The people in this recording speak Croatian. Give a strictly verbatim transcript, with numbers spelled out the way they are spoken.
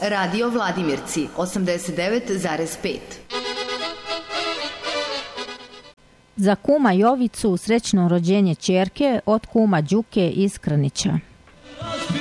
Radio Vladimirci osamdeset devet zarez pet. Za kuma Jovicu srećno rođenje ćerke od kuma Đuke iz Krnića.